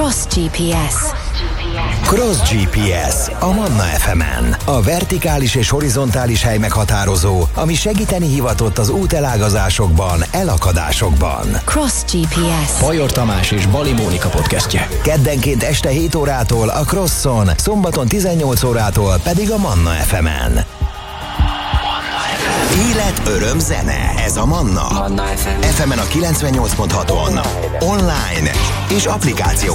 Cross GPS. Cross GPS a Manna FM-en. A vertikális és horizontális hely meghatározó, ami segíteni hivatott az útelágazásokban, elakadásokban. Cross GPS. Bajor Tamás és Bali Mónika podcastje. Keddenként este 7 órától a Crosson, szombaton 18 órától pedig a Manna FM-en. Élet, öröm, zene. Ez a Manna. Manna FM. FM-en a 98.6-on. Online és applikáción